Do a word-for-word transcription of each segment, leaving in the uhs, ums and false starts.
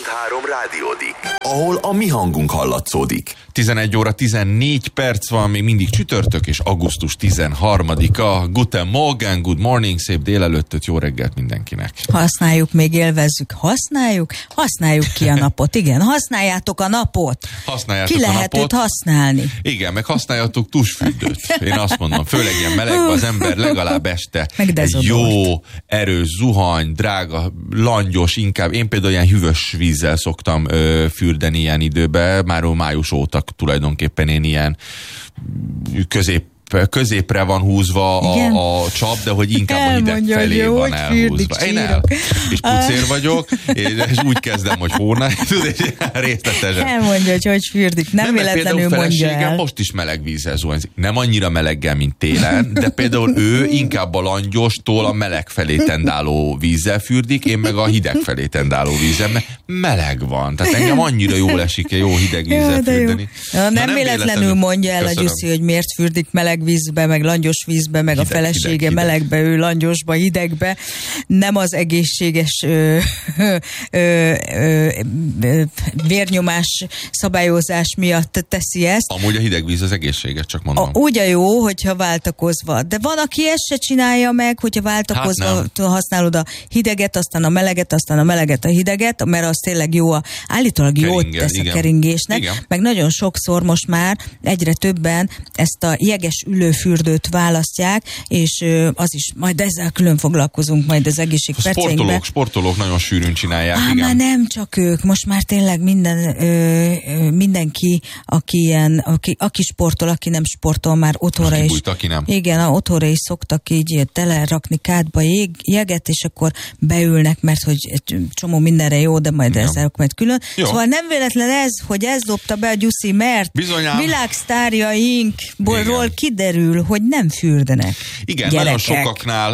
három rádiódik, ahol a mi hangunk hallatszódik. tizenegy óra tizennégy perc van, még mindig csütörtök, és augusztus tizenharmadika. Guten Morgen, good morning, szép délelőttöt, jó reggelt mindenkinek. Használjuk, még élvezzük. Használjuk? Használjuk ki a napot. Igen, használjátok a napot. Használjátok ki a lehet napot. őt használni. Igen, meg használjatok tusfürdőt. Én azt mondom, főleg ilyen melegben az ember legalább este egy jó, erős zuhany, drága, langyos, inkább. Én például ilyen hűvös vízzel szoktam ö, fürdeni ilyen időben, már május óta tulajdonképpen én ilyen közép középre van húzva a, a csap, de hogy inkább a hideg felé jó, van elhúzva. Én el, és pucér vagyok, és úgy kezdem, hogy hónál, és részletesen. Elmondja, hogy hogy fürdik, nem, nem véletlenül mondja el. Most is meleg vízzel zuhanyzik. Nem annyira meleggel, mint télen, de például ő inkább a langyostól a meleg felé tendáló vízzel fürdik, én meg a hideg felé tendáló vízzel, mert meleg van. Tehát engem annyira jól esik, jó hideg vízzel jó, fürdeni. Jó. Nem, nem véletlenül mondja el a Gyuszi, hogy miért fürdik meleg vízbe, meg langyos vízbe, meg hideg, a felesége hideg, hideg. melegbe, ő langyosba, hidegbe. Nem az egészséges ö, ö, ö, ö, vérnyomás szabályozás miatt teszi ezt. Amúgy a hideg víz az egészséges, csak mondom. A, úgy a jó, hogyha váltakozva. De van, aki ezt se csinálja meg, hogyha váltakozva hát használod a hideget, aztán a meleget, aztán a meleget, a hideget, mert az tényleg jó, a, állítólag jót tesz igen. a keringésnek, igen. meg nagyon sokszor most már egyre többen ezt a jeges ülőfürdőt választják, és az is, majd ezzel külön foglalkozunk, majd az egészségperceinkben. Sportolók, sportolók nagyon sűrűn csinálják. Á, igen. már nem csak ők, most már tényleg minden, ö, ö, mindenki, aki ilyen, aki, aki sportol, aki nem sportol, már otthonra is. Bújt, aki nem. Igen, a otthonra is szoktak így telerakni kádba jég, jeget, és akkor beülnek, mert hogy egy csomó mindenre jó, de majd ja. ezzel majd külön. Jó. Szóval nem véletlen ez, hogy ez dobta be a Gyuszi, mert bizonyám. Világsztárjainkból kiderül, hogy nem fürdenek. Igen, gyerekek. Nagyon sokaknál,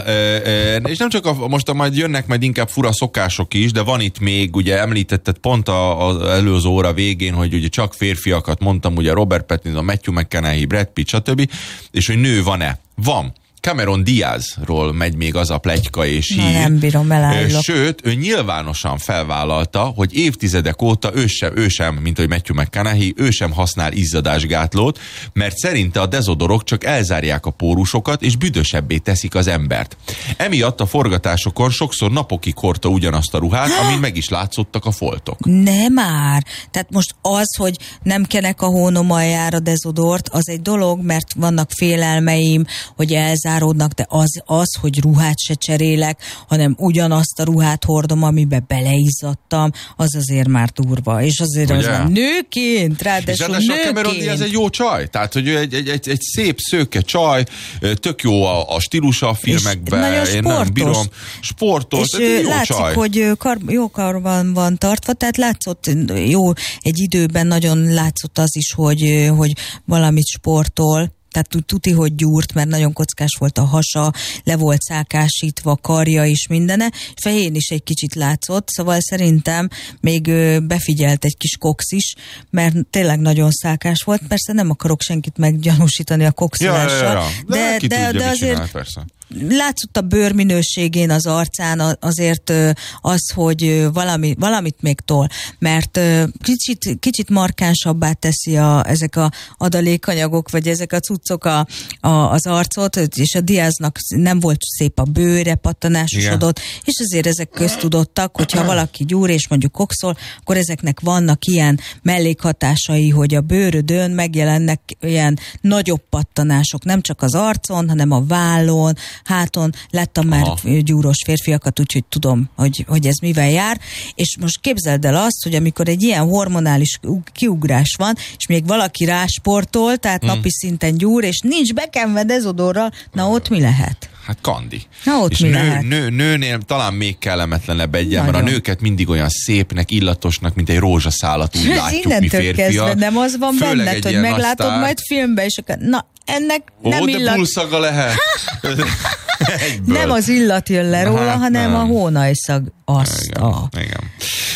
és nem csak a, most majd jönnek majd inkább fura szokások is, de van itt még, ugye említetted pont az előző óra végén, hogy ugye csak férfiakat mondtam, ugye Robert Pattinson, Matthew McConaughey, Brad Pitt, stb. És hogy nő van-e? Van. Cameron Diazról megy még az a pletyka és hír. Nem bírom, elállok. Sőt, ő nyilvánosan felvállalta, hogy évtizedek óta ő sem, ő sem, mint hogy Matthew McConaughey, ő sem használ izzadásgátlót, mert szerinte a dezodorok csak elzárják a pórusokat, és büdösebbé teszik az embert. Emiatt a forgatásokon sokszor napokig hordta ugyanazt a ruhát, amin meg is látszottak a foltok. Nem már. Tehát most az, hogy nem kenek a hónom aljára dezodort, az egy dolog, mert vannak félelmeim, hogy elzár de az, az, hogy ruhát se cserélek, hanem ugyanazt a ruhát hordom, amiben beleizzadtam, az azért már durva. És azért ugye? Az már nőként, ráadásul nőként. És Cameron Diaz egy jó csaj. Tehát, hogy egy, egy, egy, egy szép, szőke csaj, tök jó a, a stílusa a filmekben. Én nem bírom. Sportos. És jó látszik, csaj. Hogy kar, jó karban van tartva, tehát látszott jó, egy időben nagyon látszott az is, hogy, hogy valamit sportol. Tehát tuti, hogy gyúrt, mert nagyon kockás volt a hasa, le volt szákásítva, karja is mindene, fején is egy kicsit látszott, szóval szerintem még befigyelt egy kis kox is, mert tényleg nagyon szákás volt. Persze nem akarok senkit meggyanúsítani a koxilással, ja, ja, ja. de, de, de, tudja, de azért csinál, persze. Látszott a bőr minőségén, az arcán azért az, hogy valami, valamit még tol, mert kicsit, kicsit markánsabbá teszi a, ezek a adalékanyagok, vagy ezek a cuccok a, a, az arcot, és a Diaznak nem volt szép a bőre, pattanásosodott, és azért ezek köztudottak, hogyha valaki gyúr és mondjuk kokszol, akkor ezeknek vannak ilyen mellékhatásai, hogy a bőrödön megjelennek ilyen nagyobb pattanások, nem csak az arcon, hanem a vállon, háton, láttam már Aha. gyúros férfiakat, úgyhogy tudom, hogy, hogy ez mivel jár, és most képzeld el azt, hogy amikor egy ilyen hormonális kiugrás van, és még valaki rásportol, tehát hmm. napi szinten gyúr, és nincs bekenve dezodorral, na ott mi lehet? Hát kandi. Na ott és mi nő, lehet? Nő, nőnél talán még kellemetlenebb egyen, mert a nőket mindig olyan szépnek, illatosnak, mint egy rózsaszálat úgy látjuk mi férfiak. Kezdve, nem az van benned, hogy meglátod aztán... majd filmbe, és akkor, na, ennek Ó, nem de illat. pulszaga lehet. Nem az illat jön le róla, hát hanem nem. A hónajszag azt. Igen, a... igen.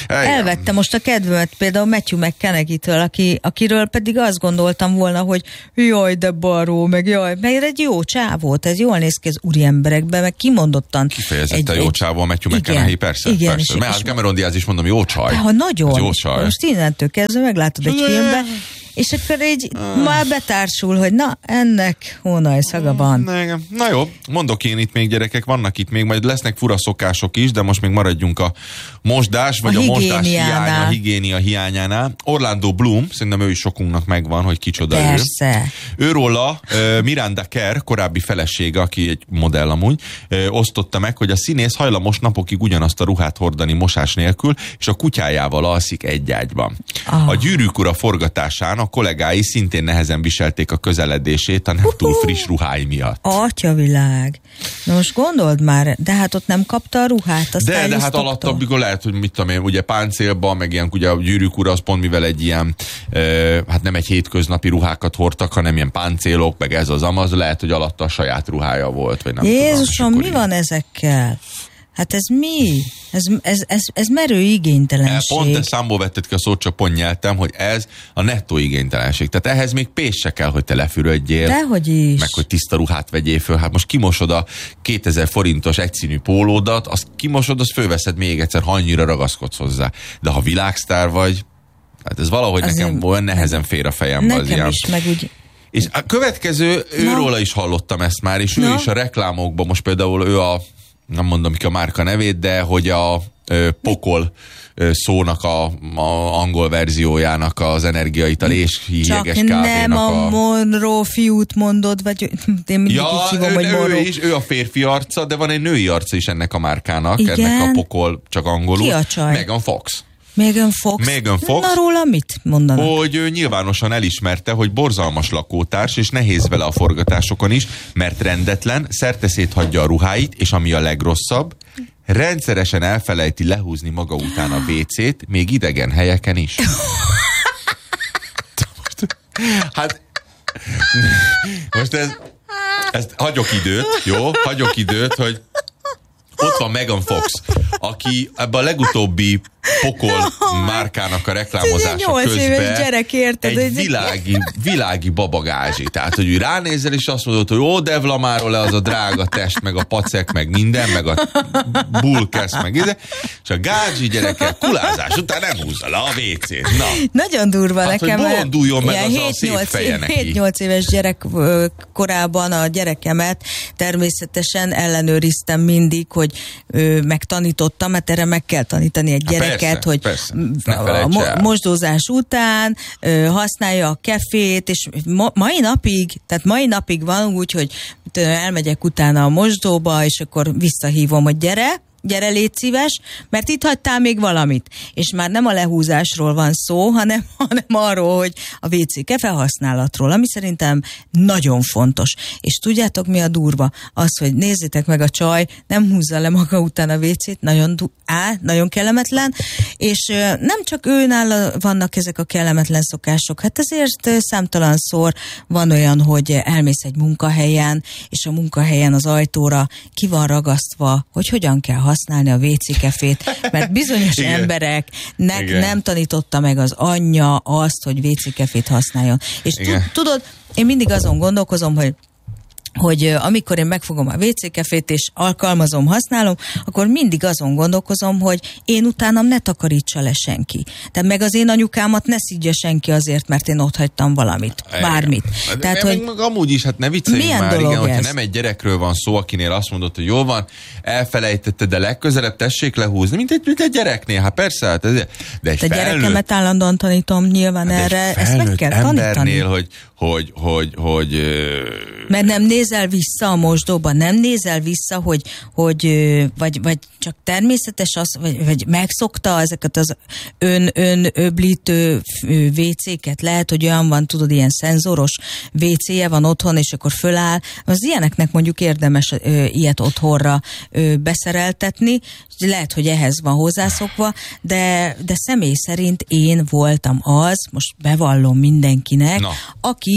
elvette most a kedvemet például Matthew McConaughey-től, aki, akiről pedig azt gondoltam volna, hogy jaj, de baró, meg jaj, meg egy jó csávó, ez jól néz ki az úri emberekben, meg kimondottan. Kifejezetten jó csávó, Matthew McConaughey, persze. Igen, persze. Mert hát Cameron Diaz is mondom, jó csaj. Ha nagyon. Jó csaj. Most innentől kezdve meglátod egy filmben, és akkor így már betársul, hogy na, ennek hónaj szaga van. Na, na jó, mondok én itt még, gyerekek, vannak itt még, majd lesznek fura szokások is, de most még maradjunk a mosdás, vagy a, a mosdás hiánya, a higiénia hiányánál. Orlando Bloom, szerintem ő is sokunknak megvan, hogy kicsoda ő. Persze. Őróla uh, Miranda Kerr, korábbi felesége, aki egy modell amúgy, uh, osztotta meg, hogy a színész hajlamos napokig ugyanazt a ruhát hordani mosás nélkül, és a kutyájával alszik egy ágyban. Ah. A Gyűrűk ura forgatásán a kollégái szintén nehezen viselték a közeledését a nem túl friss ruhái miatt. Atyavilág. Na most gondold már, de hát ott nem kapta a ruhát. De, de hát alatt, amikor lehet, hogy mit tudom én, ugye páncélban, meg ilyen, ugye a Gyűrűk ura az pont mivel egy ilyen, e, hát nem egy hétköznapi ruhákat hordtak, hanem ilyen páncélok, meg ez az amaz, lehet, hogy alatta a saját ruhája volt, vagy nem Jézusom, tudom. mi így van ezekkel? Hát ez mi? Ez, ez, ez, ez merő igénytelenség. Pont te számból vetted ki a szót, csak pont nyeltem, hogy ez a nettó igénytelenség. Tehát ehhez még pénz se kell, hogy te lefürödjél. Dehogy is. Meg hogy tiszta ruhát vegyél föl. Hát most kimosod a kétezer forintos egyszínű pólódat, azt kimosod, azt fölveszed még egyszer, ha annyira ragaszkodsz hozzá. De ha világsztár vagy, hát ez valahogy az nekem olyan nehezen fér a fejembe az ilyen. Is, meg úgy... És a következő, őróla is hallottam ezt már, és Na. ő is a reklámokban, most például ő a nem mondom ki a márka nevét, de hogy a ö, pokol ö, szónak a, a angol verziójának az energiaital és híjeges kávénak a... Csak nem a Monroe fiút mondod, vagy én mindig ja, is hívom, ő, hogy ő, is, ő a férfi arca, de van egy női arca is ennek a márkának, Igen? ennek a pokol csak angolul. Ki a csaj? Megan Fox. Megan Fox. Megan Fox. Na róla mit mondanak? Hogy ő nyilvánosan elismerte, hogy borzalmas lakótárs, és nehéz vele a forgatásokon is, mert rendetlen, szerteszét hagyja a ruháit, és ami a legrosszabb, rendszeresen elfelejti lehúzni maga után a vécét, még idegen helyeken is. Hát, most ez, ezt hagyok időt, jó? Hagyok időt, hogy ott van Megan Fox, aki ebben a legutóbbi pokol márkának a reklámozása közben gyerek, érted, egy világi, világi babagázsi. Tehát, hogy ő ránézel, és azt mondod, hogy ó, devlamáról le az a drága test, meg a pacek, meg minden, meg a bulkesz, meg ide, és a gázsi gyerekek kulázás után nem húzza le a vécét. Na. Nagyon durva hát, nekem. Hogy bolonduljon meg az a szép feje neki. hét-nyolc éves gyerek korában a gyerekemet természetesen ellenőriztem mindig, hogy ő, megtanítottam, mert erre meg kell tanítani egy gyereket, persze, hogy persze. a mo- mosdózás után ö, használja a kefét, és ma- mai napig, tehát mai napig van úgy, hogy elmegyek utána a mosdóba, és akkor visszahívom, hogy gyere, gyere, légy szíves, mert itt hagytál még valamit. És már nem a lehúzásról van szó, hanem, hanem arról, hogy a vé cé kefe használatról, ami szerintem nagyon fontos. És tudjátok, mi a durva? Az, hogy nézzétek meg, a csaj nem húzza le maga után a vécét, nagyon, du- á, nagyon kellemetlen, és ö, nem csak őnála vannak ezek a kellemetlen szokások, hát ezért ö, számtalanszor van olyan, hogy elmész egy munkahelyen, és a munkahelyen az ajtóra ki van ragasztva, hogy hogyan kell használni a vé cé kefét, mert bizonyos Igen. embereknek Igen. nem tanította meg az anyja azt, hogy vé cé kefét használjon. És tu- tudod, én mindig azon gondolkozom, hogy hogy amikor én megfogom a vé cé kefét és alkalmazom, használom, akkor mindig azon gondolkozom, hogy én utánam ne takarítsa le senki. Tehát meg az én anyukámat ne szidja senki azért, mert én ott hagytam valamit, bármit. De, Tehát, de, hogy meg amúgy is, hát ne vicceljünk már, igen, hogyha ez? nem egy gyerekről van szó, akinél azt mondod, hogy jó van, elfelejtette, de legközelebb tessék lehúzni, mint egy, mint egy gyereknél, hát persze, hát ez, de egy de felnőtt, gyerekemet állandóan tanítom nyilván hát erre, ezt meg kell tanítani. embernél, hogy, hogy, hogy, hogy mert nem nézel vissza a mosdóba, nem nézel vissza, hogy, hogy vagy, vagy csak természetes az, vagy, vagy megszokta ezeket az ön, ön öblítő vécéket. Lehet, hogy olyan van, tudod, ilyen szenzoros vécéje van otthon, és akkor föláll. Az ilyeneknek mondjuk érdemes ö, ilyet otthonra ö, beszereltetni. Lehet, hogy ehhez van hozzászokva, de, de személy szerint én voltam az, most bevallom mindenkinek, Na. aki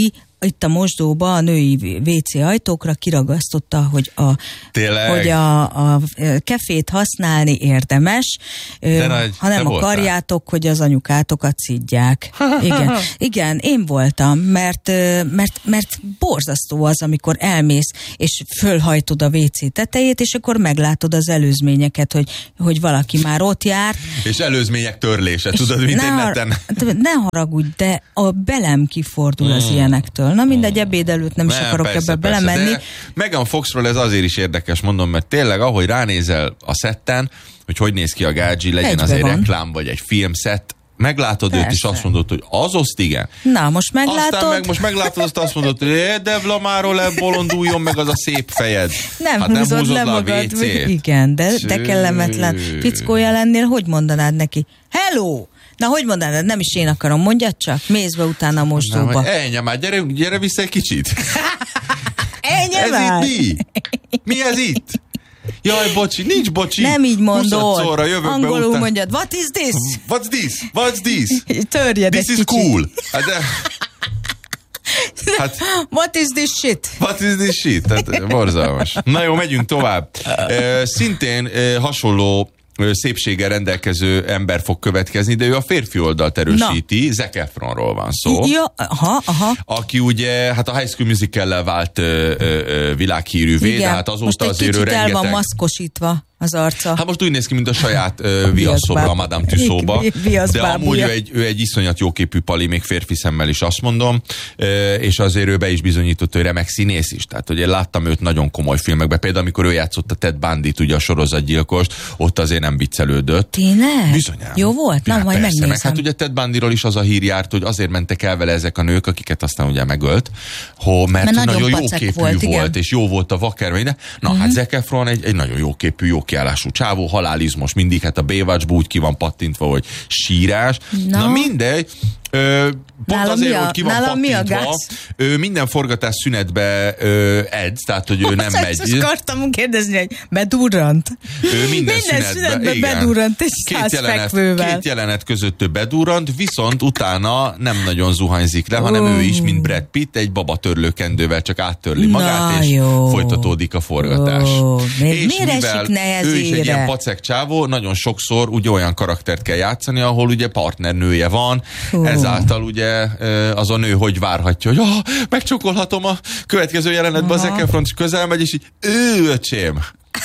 itt a mosdóba a női vé cé ajtókra kiragasztotta, hogy a, hogy a, a kefét használni érdemes, nagy, ha nem akarjátok, hogy az anyukátokat szidják. Igen. Igen, én voltam, mert, mert, mert borzasztó az, amikor elmész, és fölhajtod a vé cé tetejét, és akkor meglátod az előzményeket, hogy, hogy valaki már ott járt. És előzmények törlése, tudod, mint egy neten. Ne haragudj, de a belem kifordul az mm. ilyenektől. Na mindegy, ebéd előtt nem is nem, akarok persze, ebbe persze, belemenni. Megan Foxról ez azért is érdekes, mondom, mert tényleg, ahogy ránézel a szetten, hogy hogy néz ki a gádzsi, legyen Egybe az egy van. reklám, vagy egy filmszett, meglátod persze. őt, és azt mondod, hogy az oszt, igen. Na, most meglátod. Aztán meg most meglátod, azt, azt mondod, hogy de Vlamáról bolonduljon meg az a szép fejed. Nem hát húzod, nem húzod le, le magad. Igen, de, de kellemetlen fickója lennél, hogy mondanád neki? Hello! Na, hogy mondanád? Nem is én akarom, mondjad csak. Mész be utána a mosdóba. Ennyi már, gyere, gyere vissza egy kicsit. Ennyi ez már. itt mi? Mi ez itt? Jaj, bocsi, nincs bocsi. Nem így mondod. Szóra jövök angolul be után. Mondjad, what is this? What's this? What's this? Törjed this is kicsit. Cool. Hát, de... hát, what is this shit? What is this shit? Tehát borzalmas. Na jó, megyünk tovább. E, szintén e, hasonló szépséggel rendelkező ember fog következni, de ő a férfi oldalt erősíti. Zac Efronról van szó. Ja, aha, aha. Aki ugye, hát a High School Musical-lel vált ö, ö, ö, világhírűvé, de hát azóta azért ő rengeteg... el van maszkosítva az arca. Hát most úgy néz ki, mint a saját uh, viaszobra, a Madame Tussaudsba. De amúgy ő egy, ő egy iszonyat jóképű pali, még férfi szemmel is azt mondom, uh, és azért ő be is bizonyított, hogy remek színész is. Tehát, hogy én láttam őt nagyon komoly filmekben. Például, amikor ő játszott a Ted Bundit, ugye a sorozatgyilkost, ott azért nem viccelődött. Tényleg? Bizonyám. Jó volt? Na, ja, majd persze, megnézem. Meg hát ugye Ted Bundyról is az a hír járt, hogy azért mentek el vele ezek a nők, akiket aztán ugye megölt, ho, mert, mert nagyon, nagyon jóképű volt, volt és jó volt a vakkermény. Na, uh-huh. hát Zac Efron egy, egy nagyon jóképű, jó kiállású csávó, halálizmos, mindig hát a Baywatchba úgy ki van pattintva, hogy sírás. Na, Na mindegy, ö, pont nálam azért, a, hogy ki van pattintva, ő minden forgatás szünetbe ö, edz, tehát, hogy ő nem azt megy. Azt akartam kérdezni, hogy bedurrant. Ő minden, minden szünetbe, szünetbe bedurrant, és két jelenet, két jelenet között ő bedurrant, viszont utána nem nagyon zuhanyzik le, hanem ő is, mint Brad Pitt, egy babatörlő kendővel csak áttörli magát, Na, és jó. folytatódik a forgatás. Ó, és mivel ő is egy ilyen pacek csávó, nagyon sokszor ugye olyan karaktert kell játszani, ahol ugye partnernője van, Hú. ezáltal ugye az a nő hogy várhatja, hogy oh, megcsokolhatom a következő jelenetben, Zac Efron közel megy, és így, ő öcsém.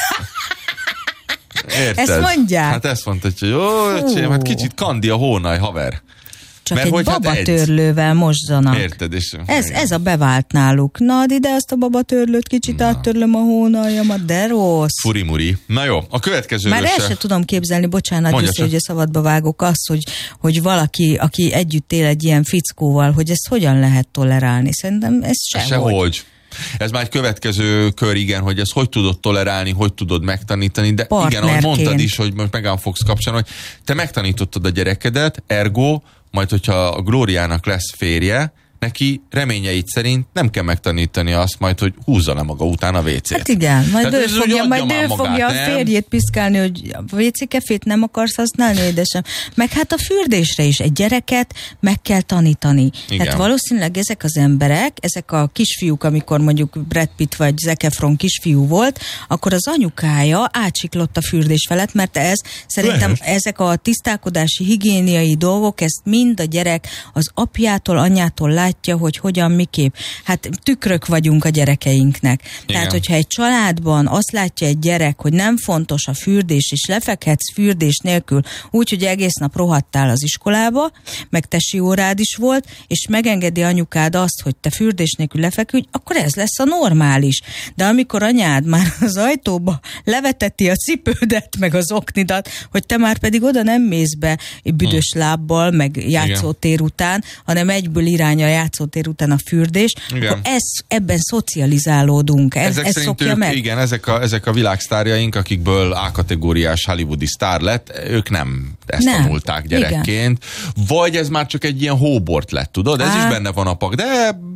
Érted? Ezt mondják? Hát ezt mondta, hogy jó öcsém, hát kicsit kandi a hónaj, haver. Csak Mert egy hogy babatörlővel hát mozzanak. Érted? És ez, ez a bevált náluk. Na, add ide azt a babatörlőt, kicsit Na. áttörlöm a hónaljamat, de rossz. Furimuri. Na jó, a következő Már el sem tudom képzelni, bocsánat, vissza, hogy a szabadba vágok, azt, hogy, hogy valaki, aki együtt él egy ilyen fickóval, hogy ezt hogyan lehet tolerálni. Szerintem ez sehogy. Sehogy. Ez már egy következő kör, igen, hogy ezt hogy tudod tolerálni, hogy tudod megtanítani, de igen, ahogy mondtad is, hogy most Megan Fox kapcsán, hogy te megtanítottad a gyerekedet, ergo, majd hogyha a Glóriának lesz férje, neki reményeit szerint nem kell megtanítani azt majd, hogy húzza le maga után a vécét. Hát igen, majd ő fogja, majd ő fogja a férjét piszkálni, hogy a vécékefét nem akarsz használni, édesem. Meg hát a fürdésre is egy gyereket meg kell tanítani. Igen. Tehát valószínűleg ezek az emberek, ezek a kisfiúk, amikor mondjuk Brad Pitt vagy Zac Efron kisfiú volt, akkor az anyukája átsiklott a fürdés felett, mert ez szerintem Lehet. ezek a tisztálkodási, higiéniai dolgok, ezt mind a gyerek az apjától, anyától lát, hogy hogyan, miképp. Hát tükrök vagyunk a gyerekeinknek. Igen. Tehát, hogyha egy családban azt látja egy gyerek, hogy nem fontos a fürdés, és lefekhetsz fürdés nélkül, úgy, hogy egész nap rohadtál az iskolába, meg tesi órád is volt, és megengedi anyukád azt, hogy te fürdés nélkül lefeküdj, akkor ez lesz a normális. De amikor anyád már az ajtóba leveteti a cipődet, meg az oknidat, hogy te már pedig oda nem mész be büdös lábbal, meg játszótér után, hanem egyből irány a játszótér után a fürdés, igen. akkor ez, ebben szocializálódunk. Ez, ezek ez szokja ők, meg? Igen, ezek a, ezek a világsztárjaink, akikből A-kategóriás hollywoodi sztár lett, ők nem ezt nem. tanulták gyerekként. Igen. Vagy ez már csak egy ilyen hóbort lett, tudod? Ez Á. is benne van a pak. De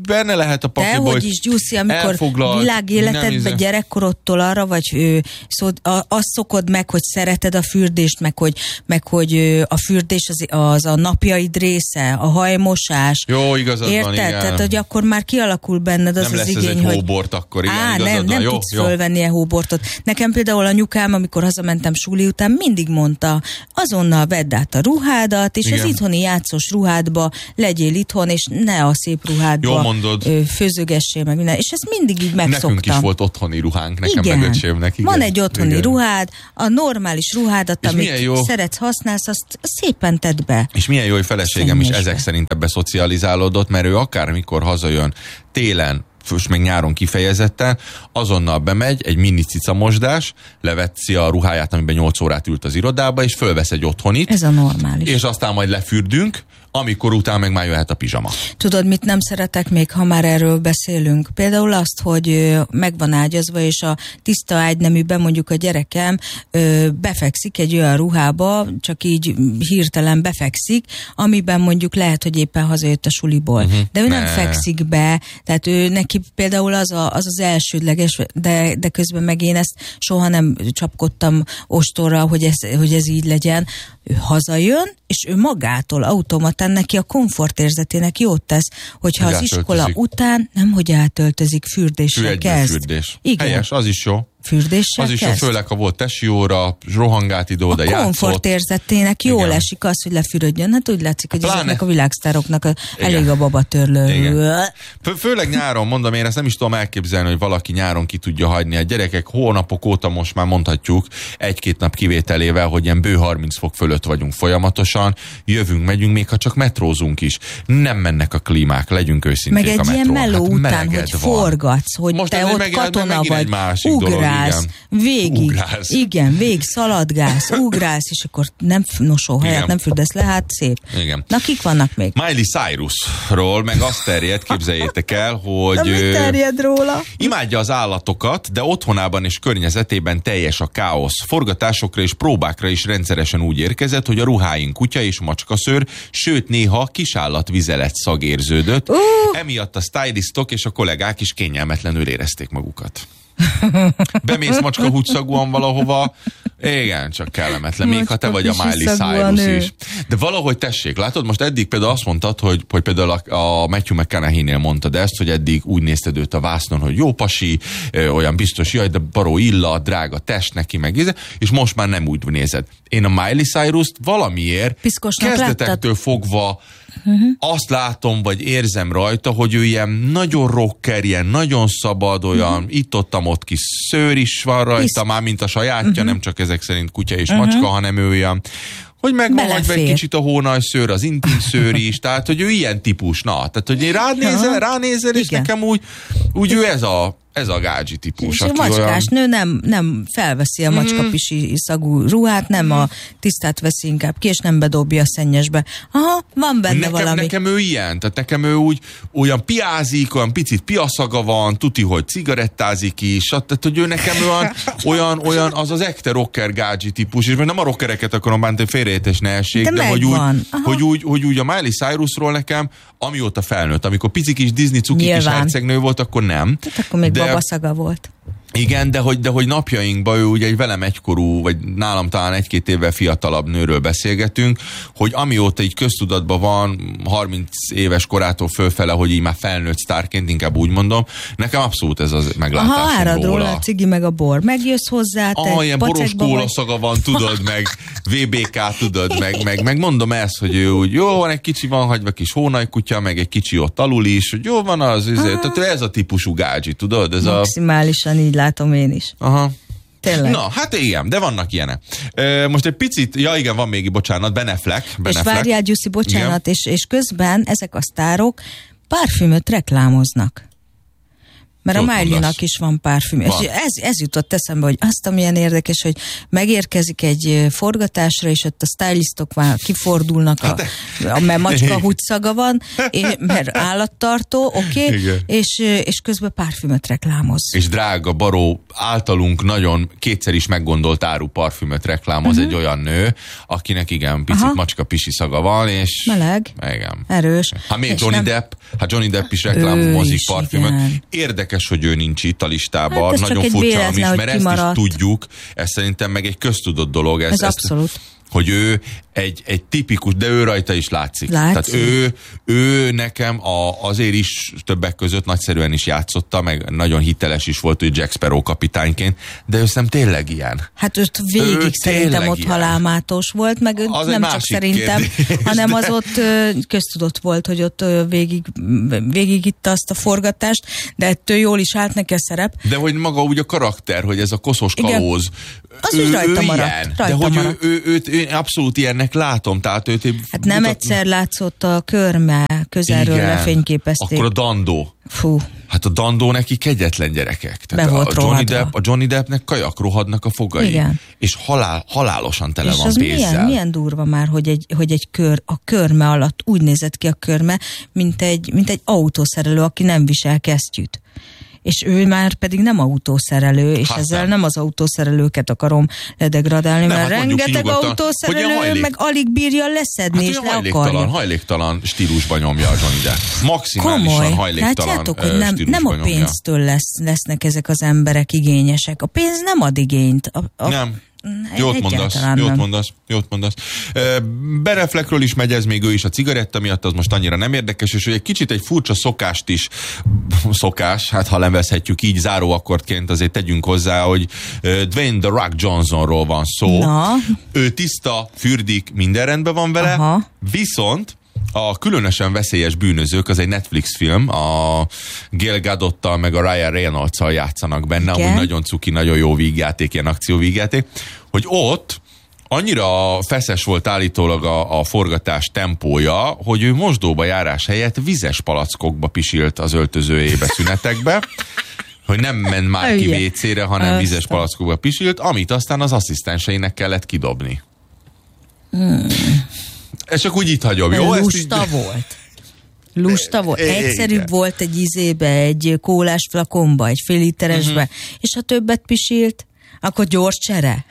benne lehet a pakliba, hogy is, Gyuszi, amikor világéletedben gyerekkorodtól arra, vagy ő, szó, a, azt szokod meg, hogy szereted a fürdést, meg hogy, meg, hogy a fürdés az, az a napjaid része, a hajmosás. Jó, igazad érted? van, igen. Tehát, hogy akkor már kialakul benned az nem az lesz igény, ez egy hogy... hóbort akkor, igen, Á, igazad nem, van. nem jó, tudsz jó. fölvenni a hóbortot. Nekem például anyukám, amikor hazamentem suli után, mindig mondta, azonnal vedd át a ruhádat, és igen. az itthoni játszós ruhádba legyél itthon, és ne a szép ruhádba főzögessél meg minden. És ezt mindig így megszoktam. Nekünk is volt otthoni ruhánk, nekem igen. meg öcsémnek. Van egy otthoni igen. ruhád, a normális ruhádat, és amit szeretsz, használsz, azt szépen tedd be. És milyen jó, hogy feleségem is ezek szerint ebbe szocializálódott, mert ő akármikor hazajön télen, most meg nyáron kifejezetten, azonnal bemegy, egy mini cicamosdás, levetszi a ruháját, amiben nyolc órát ült az irodába, és fölvesz egy otthonit. Ez a normális. És aztán majd lefürdünk, amikor után meg már jöhet a pizsama. Tudod, mit nem szeretek még, ha már erről beszélünk? Például azt, hogy meg van ágyazva, és a tiszta ágyneműben mondjuk a gyerekem befekszik egy olyan ruhába, csak így hirtelen befekszik, amiben mondjuk lehet, hogy éppen hazajött a suliból. Uh-huh. De ő ne. nem fekszik be, tehát ő neki például az a, az, az elsődleges, de, de közben meg én ezt soha nem csapkodtam ostorra, hogy ez, hogy ez így legyen. Ő hazajön, és ő magától automatán neki a komfortérzetének jót tesz, hogyha hogy az iskola után nem, hogy átöltözik, fürdéssel kezd. Fürdés. Igen. Helyes, az is jó. Fürdéssel Az is kezd. jó, főleg ha volt tesi óra, rohangált ide-oda, játszott. A komfortérzetének jól igen. esik az, hogy lefürödjön. Hát úgy látszik, hogy Pláne... ezeknek a világsztároknak a, elég a babatörlő. Fő, főleg nyáron, mondom, én ezt nem is tudom elképzelni, hogy valaki nyáron ki tudja hagyni. A gyerekek hónapok óta most már mondhatjuk, egy-két nap kivételével, hogy ilyen bő harminc fok fölött vagyunk folyamatosan, jövünk, megyünk, még ha csak metrózunk is. Nem mennek a klímák, legyünk őszinték meg a metrón. Meg egy ilyen meló hát után, hogy van. forgatsz, hogy most te ott meg, katona meg vagy, ugrálsz, végig, ugrálsz. igen, végig szaladgálsz, ugrálsz, és akkor nem nosóhelyet, nem fürdesz le, hát szép. Igen. Na, kik vannak még? Miley Cyrusról, meg azt terjed, képzeljétek el, hogy... De mi terjed róla? Imádja az állatokat, de otthonában és környezetében teljes a káosz. Forgatásokra és próbákra is rendszeresen úgy érkezett, hogy a ruháink kutya és macskaszőr, sőt néha kisállatvizelet szag érződött. Uh. Emiatt a stylistok és a kollégák is kényelmetlenül érezték magukat. Bemész macska húgyszagúan valahova, igen, csak kellemetlen, még ha te vagy a Miley Cyrus is. De valahogy tessék, látod, most eddig például azt mondtad, hogy, hogy például a, a Matthew McConaughey-nél mondtad ezt, hogy eddig úgy nézted őt a vásznon, hogy jó pasi, olyan biztos, jaj, de baró illat, drága test neki, meg és most már nem úgy nézed. Én a Miley Cyrust valamiért Piszkosnak kezdetektől láttad? fogva Uh-huh. azt látom, vagy érzem rajta, hogy ő ilyen nagyon rocker, ilyen nagyon szabad, olyan uh-huh. itt-ottam ott kis szőr is van rajta, Pisz... már mint a sajátja, uh-huh. nem csak ezek szerint kutya és uh-huh. macska, hanem ő olyan, hogy megvan hagyva egy kicsit a hónajszőr, az intim szőr is, tehát, hogy ő ilyen típus, na, tehát, hogy én rád nézel, ránézel, és igen. nekem úgy, úgy ő ez a Ez a gádzsi típus. És a macskás olyan... nő nem, nem felveszi a macskapisi szagú ruhát, nem a tisztát veszi inkább ki, és nem bedobja a szennyesbe. Aha, van benne nekem, valami. Nekem ő ilyen, tehát nekem ő úgy olyan piázik, olyan picit piaszaga van, tuti, hogy cigarettázik is, tehát hogy ő nekem olyan, olyan, olyan az az ekte rocker gádzsi típus, és nem a rockereket akarom bántani, félreértés ne essék, de, de hogy, úgy, hogy, úgy, hogy úgy a Miley Cyrusról nekem, amióta felnőtt, amikor pici kis Disney cuki kis hercegnő volt, akkor nem. Tehát akkor még de, babaszaga volt. Igen, de hogy, de hogy napjainkban ő ugye egy velem egykorú, vagy nálam talán egy-két évvel fiatalabb nőről beszélgetünk, hogy amióta így köztudatban van, harminc éves korától fölfele, hogy így már felnőtt sztárként, inkább úgy mondom, nekem abszolút ez az meglátásom róla. Aha, árad róla a cigi meg a bor. Megjössz hozzá, te ah, ilyen boros kólaszaga van, tudod, meg vé bé ká, tudod, meg, meg, meg mondom ezt, hogy ő úgy, jó, van egy kicsi, van hagyva kis hónajkutya, meg egy kicsi ott alul is, hogy jó van az, ezért, tehát ez a típusú gádzsi, tudod? Ez maximálisan a... így látom én is. Aha. Tényleg. Na, hát igen, de vannak ilyenek. E, most egy picit, ja igen, van még, bocsánat, Ben Affleck. Ben és Affleck. várjál, Gyuszi, bocsánat, és, és közben ezek a sztárok parfümöt reklámoznak. Mert Jót a Miley-nak is van párfüm. Van. És ez, ez jutott eszembe, hogy azt, amilyen érdekes, hogy megérkezik egy forgatásra, és ott a stylistok már kifordulnak, a, a, mert macska húgyszaga van, és, mert állattartó, oké, okay, és, és közben párfümöt reklámoz. És drága, baró, általunk nagyon kétszer is meggondolt áru parfümöt reklámoz uh-huh. egy olyan nő, akinek igen, picit Aha. macska pisi szaga van, és... Meleg. Igen. Erős. Hát még Johnny nem... Depp, hát Johnny Depp is reklámozik parfümöt. Igen. Érdekes, hogy ő nincs itt a listában. Hát nagyon furcsa, is, mert ezt is tudjuk. Ez szerintem meg egy köztudott dolog. Ez, ez abszolút. Ezt, hogy ő egy, egy tipikus, de ő rajta is látszik. látszik. Tehát ő, ő nekem a, azért is többek között nagyszerűen is játszotta, meg nagyon hiteles is volt, hogy Jack Sparrow kapitányként, de ő szerintem tényleg ilyen. Hát őt végig ő szerintem ott ilyen. Halálmátos volt, meg az nem csak szerintem, kérdés, hanem de... az ott köztudott volt, hogy ott végig, végig itta azt a forgatást, de ettől jól is állt neki a szerep. De hogy maga úgy a karakter, hogy ez a koszos kalóz, az ő, rajta ő maradt. Ilyen, rajta de hogy maradt. ő, ő, őt én abszolút ilyennek látom, tehát őt... Hát nem mutat... egyszer látszott a körme, közelről lefényképezték. Akkor a Dandó. Fú. Hát a Dandó neki kegyetlen gyerekek. Tehát Be volt a, Johnny Depp, a Johnny Deppnek kajak rohadnak a fogai. Igen. És halál, halálosan tele és van az pénzzel. Milyen, milyen durva már, hogy egy, hogy egy kör, a körme alatt úgy nézett ki a körme, mint egy, mint egy autószerelő, aki nem visel kesztyűt. És ő már pedig nem autószerelő, és hát ezzel nem. nem az autószerelőket akarom ledegradálni, nem, mert hát rengeteg autószerelő meg alig bírja leszedni, hát és le hajléktalan, hajléktalan stílusban nyomja a Johnny Depp. Maximálisan Komoly. hajléktalan Látjátok, hogy nem, nem a pénztől lesz, lesznek ezek az emberek igényesek. A pénz nem ad igényt. A, a, nem. Jót mondasz, jót mondasz, jót mondasz. Ben Affleckről is megy ez, még ő is a cigaretta miatt, az most annyira nem érdekes, és hogy egy kicsit egy furcsa szokást is, szokás, hát ha levezhetjük így záróakkordként, azért tegyünk hozzá, hogy Dwayne The Rock Johnsonról van szó. Na. Ő tiszta, fürdik, minden rendben van vele, Aha. viszont a Különösen veszélyes bűnözők, az egy Netflix film, a Gal Gadottal meg a Ryan Reynolds-szal játszanak benne, Igen. amúgy nagyon cuki, nagyon jó vígjáték, ilyen akcióvígjáték, hogy ott annyira feszes volt állítólag a, a forgatás tempója, hogy ő mosdóba járás helyett vizes palackokba pisilt az öltözőjébe szünetekbe, hogy nem ment már ki vécére, hanem vizes palackokba pisilt, amit aztán az asszisztenseinek kellett kidobni. Hmm. Ez csak úgy itt hagyom, jó? Lusta így... volt. Lusta volt. Egyszerűbb Igen. volt egy izébe, egy kólás flakonba, egy fél literesbe, uh-huh. és ha többet pisilt, akkor gyors csere.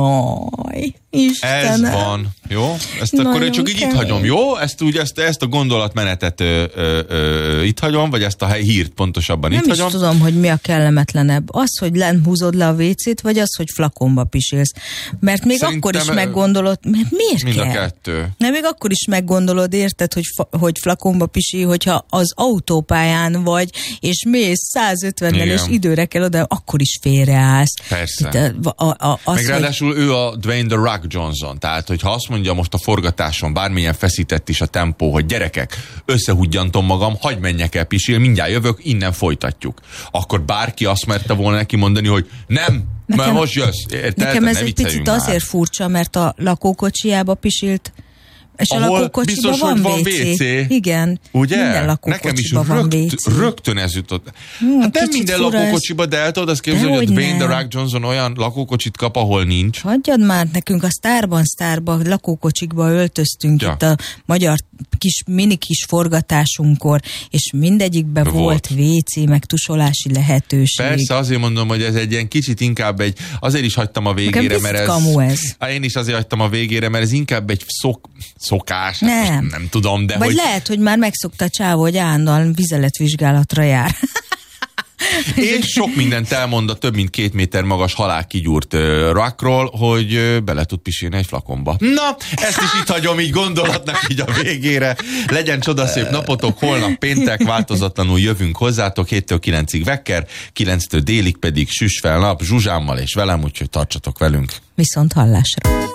Oj, Istenem. Ez van, jó? Ezt Nagyon akkor én csak így itt hagyom, jó? Ezt, úgy, ezt, ezt a gondolatmenetet ö, ö, ö, itt hagyom, vagy ezt a hírt pontosabban Nem itt hagyom. Nem is tudom, hogy mi a kellemetlenebb. Az, hogy lent húzod le a vécét, vagy az, hogy flakonba pisilsz. Mert még Szerintem akkor is meggondolod, mert miért mind kell? Mind a kettő. Nem, még akkor is meggondolod, érted, hogy, fa, hogy flakonba pisil, hogyha az autópályán vagy, és mész százötvennel, és időre kell oda, akkor is félreállsz. Persze. De, a, a, az, meg ráadásul hogy... ő a Dwayne The Rock Johnson, tehát hogyha azt mondja most a forgatáson, bármilyen feszített is a tempó, hogy gyerekek, összehúgyantom magam, hagyj menjek el pisil, mindjárt jövök, innen folytatjuk. Akkor bárki azt merte volna neki mondani, hogy nem, nekem, mert most jössz. Érted? Nekem ez egy picit már. Azért furcsa, mert a lakókocsijába pisilt, és ahol a lakókocsiban van, van vé cé. Igen, ugye? Minden lakókocsiban van vé cé. Rögtön ez jutott. Hmm, hát nem minden lakókocsiban, de el tudod azt képzelni, hogy a Dwayne The Rock Johnson olyan lakókocsit kap, ahol nincs. Hagyjad már, nekünk a sztárban, sztárban lakókocsikba öltöztünk ja. itt a magyar kis, mini kis forgatásunkkor, és mindegyikben volt, volt vé cé, meg tusolási lehetőség. Persze, azért mondom, hogy ez egy ilyen kicsit inkább egy, azért is hagytam a végére, mert ez, ez. Én is azért hagytam a végére, mert ez inkább egy szok szokás, nem. Hát nem tudom, de Vagy hogy... lehet, hogy már megszokta a csávó, hogy állandóan vizeletvizsgálatra jár. És sok mindent elmond a több mint két méter magas halálkigyúrt uh, Rockról, hogy uh, bele tud pisilni egy flakonba. Na, ezt is itt hagyom így gondolatnak így a végére. Legyen csodaszép napotok, holnap péntek, változatlanul jövünk hozzátok, héttől kilencig Vekker, kilenctől délig pedig süss fel nap Zsuzsámmal és velem, úgyhogy tartsatok velünk. Viszont hallásra.